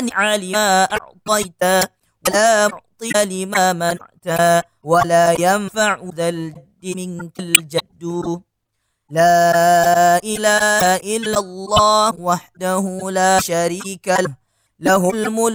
مانع لما أعطيت ولا معطي لما منعت ولا ينفع ذا الجد منك الجد. لا إله إلا الله وحده لا شريك له، له الملك